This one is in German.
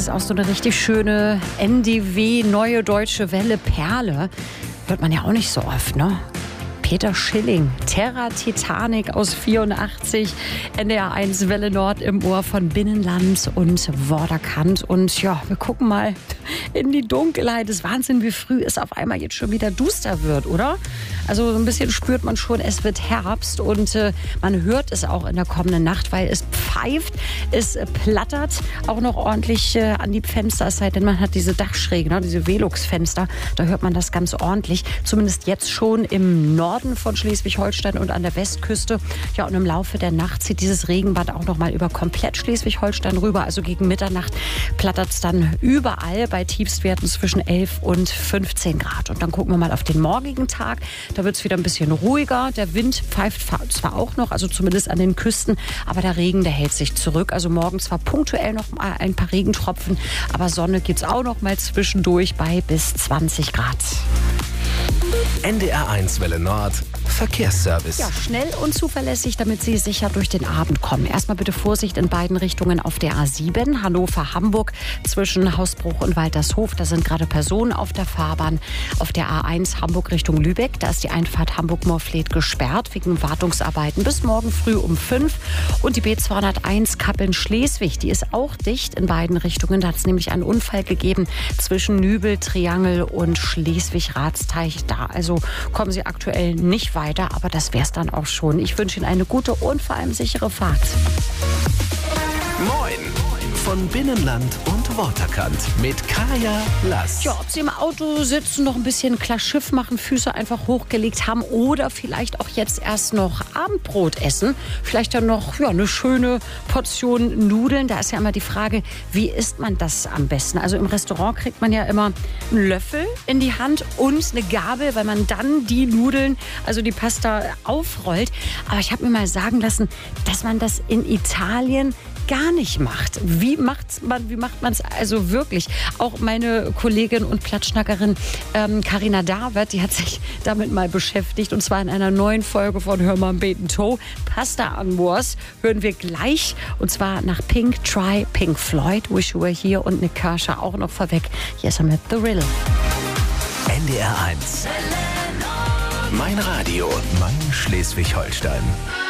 ist auch so eine richtig schöne NDW, Neue Deutsche Welle Perle. Hört man ja auch nicht so oft, ne? Peter Schilling, Terra Titanic aus 84, NDR 1 Welle Nord im Ohr von Binnenland und Vorderkant. Und ja, wir gucken mal in die Dunkelheit. Es ist Wahnsinn, wie früh es auf einmal jetzt schon wieder duster wird, oder? Also so ein bisschen spürt man schon, es wird Herbst und man hört es auch in der kommenden Nacht, weil es pfeift, es plattert auch noch ordentlich an die Fenster, es sei denn, man hat diese Dachschrägen, ne, diese Velux-Fenster, da hört man das ganz ordentlich. Zumindest jetzt schon im Norden von Schleswig-Holstein und an der Westküste. Ja, und im Laufe der Nacht zieht dieses Regenbad auch noch mal über komplett Schleswig-Holstein rüber. Also gegen Mitternacht plattert es dann überall bei Tiefstwerten zwischen 11 und 15 Grad. Und dann gucken wir mal auf den morgigen Tag. Da wird es wieder ein bisschen ruhiger. Der Wind pfeift zwar auch noch, also zumindest an den Küsten, aber der Regen, der hält sich zurück. Also morgen zwar punktuell noch mal ein paar Regentropfen, aber Sonne gibt es auch noch mal zwischendurch bei bis 20 Grad. NDR 1 Welle Nord Verkehrsservice. Ja, schnell und zuverlässig, damit Sie sicher durch den Abend kommen. Erstmal bitte Vorsicht in beiden Richtungen auf der A7, Hannover-Hamburg, zwischen Hausbruch und Waltershof. Da sind gerade Personen auf der Fahrbahn. Auf der A1 Hamburg Richtung Lübeck, da ist die Einfahrt Hamburg-Morfleet gesperrt wegen Wartungsarbeiten bis morgen früh um 5. Und die B201 Kappeln-Schleswig, die ist auch dicht in beiden Richtungen. Da hat es nämlich einen Unfall gegeben zwischen Nübel, Triangel und Schleswig-Ratsteich. Da also kommen Sie aktuell nicht weiter, aber das wäre es dann auch schon. Ich wünsche Ihnen eine gute und vor allem sichere Fahrt. Moin von Binnenland und Waterkant mit Kaya Lass. Ja, ob Sie im Auto sitzen, noch ein bisschen klar Schiff machen, Füße einfach hochgelegt haben oder vielleicht auch jetzt erst noch Abendbrot essen. Vielleicht dann noch eine schöne Portion Nudeln. Da ist ja immer die Frage, wie isst man das am besten? Also im Restaurant kriegt man ja immer einen Löffel in die Hand und eine Gabel, weil man dann die Nudeln, also die Pasta, aufrollt. Aber ich habe mir mal sagen lassen, dass man das in Italien gar nicht macht. Wie macht man es also wirklich? Auch meine Kollegin und Plattschnackerin Carina David, die hat sich damit mal beschäftigt und zwar in einer neuen Folge von Hör mal Beten To. Pasta Amors hören wir gleich und zwar nach Pink Floyd, Wish You Were Here und Nick Kershaw auch noch vorweg. Hier ist er mit The Riddle. NDR 1. Mein Radio, mein Schleswig-Holstein.